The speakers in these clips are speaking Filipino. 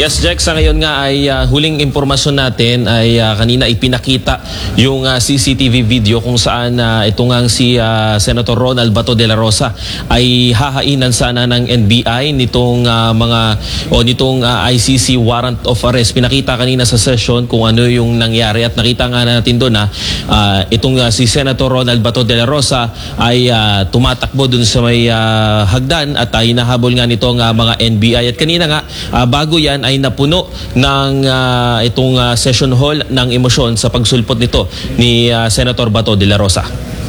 Yes, Jack, sa ngayon nga ay huling impormasyon natin ay kanina ipinakita yung CCTV video kung saan ito nga si Senator Ronald Bato de la Rosa ay hahainan sana ng NBI nitong nitong ICC warrant of arrest. Pinakita kanina sa session kung ano yung nangyari at nakita nga natin doon na itong si Senator Ronald Bato de la Rosa ay tumatakbo dun sa may hagdan at hinahabol nga nitong mga NBI. At kanina nga bago yan ay napuno ng itong session hall ng emosyon sa pagsulpot nito ni Senator Bato de la Rosa.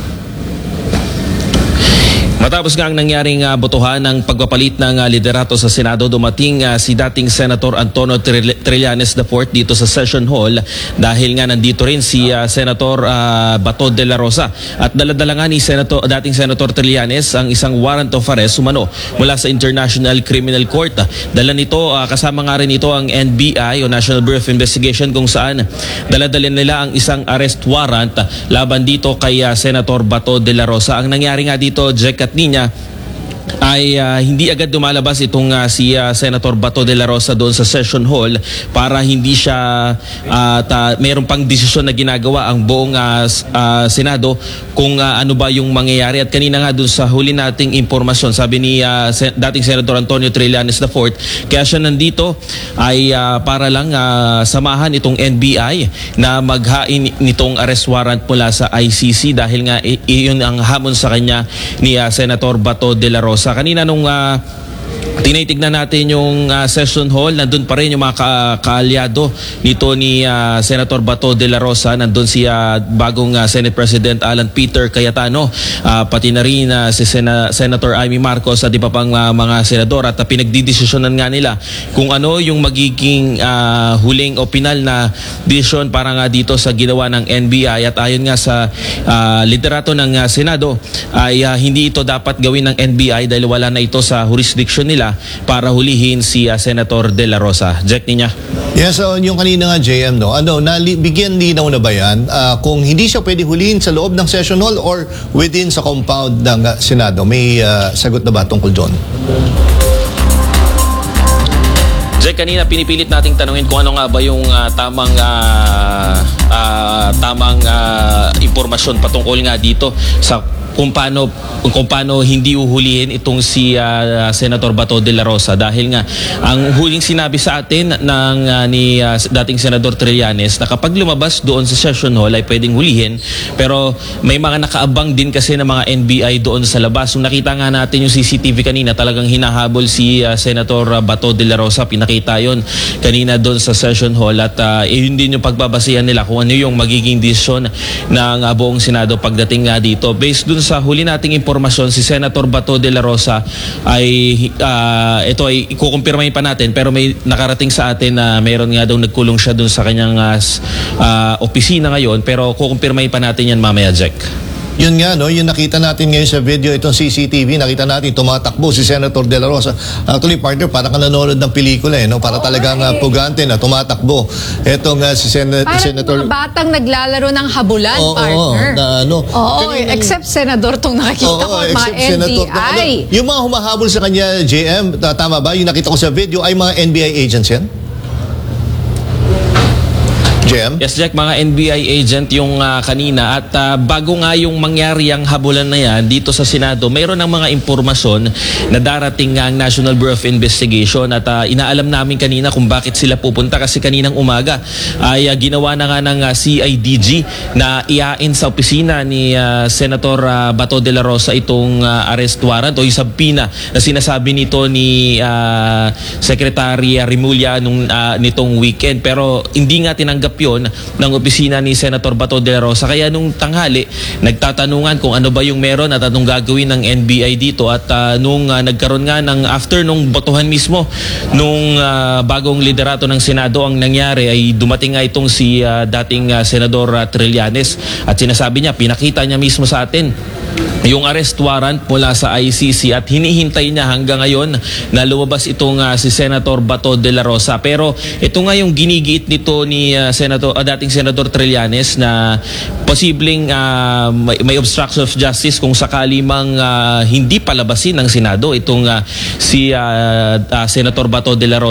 Matapos nga ang nangyaring botohan ng pagpapalit ng liderato sa Senado, dumating si dating Senator Antonio Trillanes IV dito sa Session Hall dahil nga nandito rin si Senator Bato de la Rosa. At daladala nga ni dating Senator Trillanes ang isang warrant of arrest umano mula sa International Criminal Court. Dala nito, kasama nga rin ito ang NBI o National Bureau of Investigation kung saan daladala nila ang isang arrest warrant laban dito kay Senator Bato de la Rosa. Ang nangyari nga dito, Jack at niya ay hindi agad lumalabas itong si Senator Bato de la Rosa doon sa session hall para hindi siya mayroon pang desisyon na ginagawa ang buong Senado kung ano ba yung mangyayari. At kanina nga doon sa huli nating impormasyon, sabi ni dating Senator Antonio Trillanes IV, kaya siya nandito ay para lang samahan itong NBI na maghain nitong arrest warrant mula sa ICC dahil nga iyon ang hamon sa kanya ni Senator Bato de la Rosa. Kanina nung tinitignan natin yung session hall, nandun pa rin yung mga kaalyado nito ni Senator Bato de la Rosa. Nandun si bagong Senate President Alan Peter Cayetano, pati na rin si Senator Amy Marcos at iba pang mga senador, at pinagdidesisyonan nga nila kung ano yung magiging huling o pinal na decision para nga dito sa ginawa ng NBI. At ayon nga sa liderato ng Senado ay hindi ito dapat gawin ng NBI dahil wala na ito sa jurisdiction nila para hulihin si Senator de la Rosa. Jack, niya. Yes, so yung kanina nga JM, no? Bigyan linaw na ba yan? Kung hindi siya pwede hulihin sa loob ng session hall or within sa compound ng Senado? May sagot na ba tungkol doon? Jack, kanina pinipilit nating tanungin kung ano nga ba yung tamang impormasyon patungkol nga dito sa kung paano hindi uhulihin itong si Senator Bato de la Rosa, dahil nga ang huling sinabi sa atin ni dating Senador Trillanes na kapag lumabas doon sa session hall ay pwedeng hulihin, pero may mga nakaabang din kasi ng mga NBI doon sa labas. Kung nakita nga natin yung CCTV kanina, talagang hinahabol si Senator Bato de la Rosa. Pinakita yon kanina doon sa session hall at yun din yung pagbabasihan nila kung ano yung magiging desisyon ng buong Senado pagdating nga dito. Based dun sa huli nating impormasyon, si Senator Bato de la Rosa ay ito ay ikukumpirmahin pa natin, pero may nakarating sa atin na mayroon nga daw nagkulong siya dun sa kanyang opisina ngayon, pero kukumpirmahin pa natin yan mamaya, Jack. Yun nga, no? Yung nakita natin ngayon sa video, itong CCTV, nakita natin tumatakbo si Senator de la Rosa. Actually, partner, para ka nanonood ng pelikula, no? Para talagang pugante na tumatakbo. Etong si Senator... Parang mga batang naglalaro ng habulan, partner. Except Senador itong nakikita ko, mga NBI. Yung mga humahabol sa kanya, JM, tama ba? Yung nakita ko sa video, ay mga NBI agents yan? Yes, Jack, mga NBI agent yung kanina. At bago nga yung mangyari ang habulan na yan dito sa Senado, mayroon ng mga impormasyon na darating nga ang National Bureau of Investigation. At inaalam namin kanina kung bakit sila pupunta, kasi kaninang umaga ay ginawa na nga ng CIDG na iain sa opisina ni Senator Bato de la Rosa itong arrest warrant o yung subpoena na sinasabi nito ni Secretary Remulla nitong weekend. Pero hindi nga tinanggap yun ng opisina ni Senator Bato de la Rosa. Kaya nung tanghali, nagtatanungan kung ano ba yung meron at anong gagawin ng NBI dito. At nung nagkaroon nga ng after nung botohan mismo nung bagong liderato ng Senado, ang nangyari ay dumating nga itong si dating Senador Trillanes at sinasabi niya, pinakita niya mismo sa atin yung arrest warrant mula sa ICC at hinihintay niya hanggang ngayon na lumabas itong si Senator Bato de la Rosa. Pero ito nga yung ginigiit nito ni dating Senator Trillanes na posibleng may obstruction of justice kung sakali mang hindi palabasin ng Senado itong si Senator Bato de la Rosa.